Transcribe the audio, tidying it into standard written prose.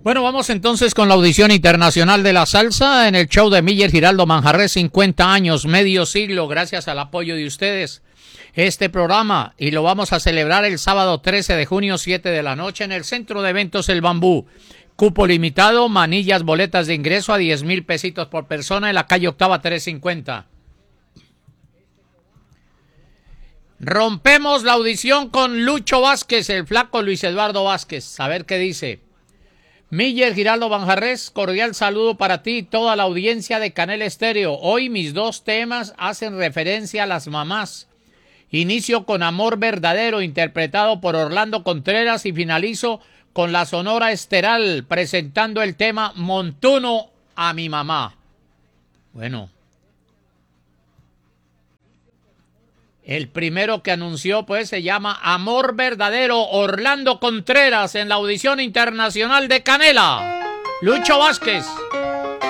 Bueno, vamos entonces con la audición internacional de la salsa en el show de Miller Giraldo Manjarres, 50 años, medio siglo, gracias al apoyo de ustedes. Este programa, y lo vamos a celebrar el sábado 13 de junio, 7 de la noche, en el Centro de Eventos El Bambú. Cupo limitado, manillas, boletas de ingreso a 10,000 pesitos por persona en la calle Octava 350. Rompemos la audición con Lucho Vázquez, el flaco Luis Eduardo Vázquez. A ver qué dice. Miller Giraldo Manjarres, cordial saludo para ti y toda la audiencia de Canela Estéreo. Hoy mis dos temas hacen referencia a las mamás. Inicio con Amor Verdadero, interpretado por Orlando Contreras, y finalizo con la Sonora Esteral, presentando el tema Montuno a mi mamá. Bueno, el primero que anunció pues se llama Amor Verdadero, Orlando Contreras, en la audición internacional de Canela. Lucho Vázquez.